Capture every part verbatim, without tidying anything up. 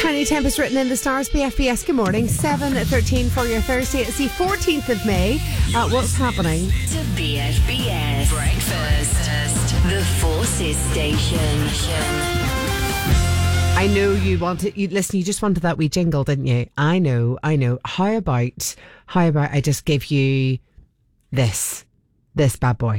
Tiny Tempest written in the stars. B F B S, good morning. seven thirteen for your Thursday. It's the fourteenth of May. Uh, what's happening? To B F B S Breakfast, the Forces Station. I know you wanted, you listen, you just wanted that wee jingle, didn't you? I know, I know. How about, how about I just give you this, this bad boy.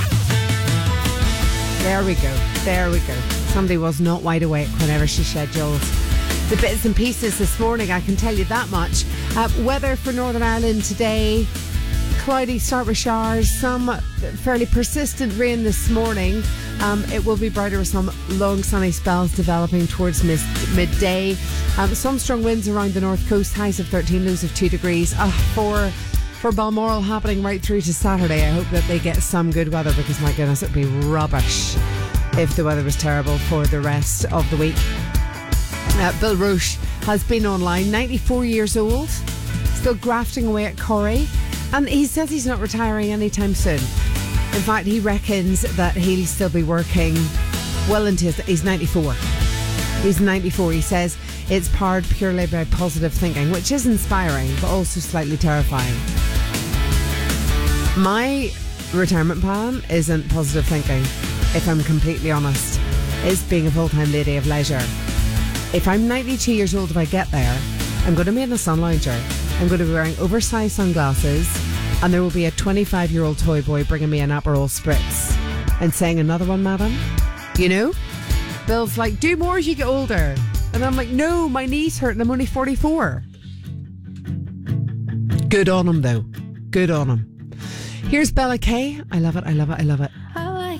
There we go, there we go. Somebody was not wide awake whenever she scheduled the bits and pieces this morning, I can tell you that much. Uh, weather for Northern Ireland today, cloudy, start with showers, some fairly persistent rain this morning. Um, it will be brighter with some long sunny spells developing towards mis- midday. Um, some strong winds around the north coast, highs of thirteen, lows of two degrees. Uh, for for Balmoral happening right through to Saturday. I hope that they get some good weather because my goodness, it'd be rubbish if the weather was terrible for the rest of the week. Uh, Bill Roche has been online, ninety-four years old, still grafting away at Corrie, and he says he's not retiring anytime soon. In fact, he reckons that he'll still be working well into his... He's ninety-four. He's ninety-four. He says it's powered purely by positive thinking, which is inspiring, but also slightly terrifying. My retirement plan isn't positive thinking, if I'm completely honest. It's being a full-time lady of leisure. If I'm ninety-two years old, if I get there, I'm going to be in a sun lounger. I'm going to be wearing oversized sunglasses, and there will be a twenty-five-year-old toy boy bringing me an Aperol Spritz and saying, "Another one, madam?" You know? Bill's like, "Do more as you get older." And I'm like, "No, my knees hurt and I'm only forty-four. Good on him, though. Good on him. Here's Bella Kay. I love it, I love it, I love it.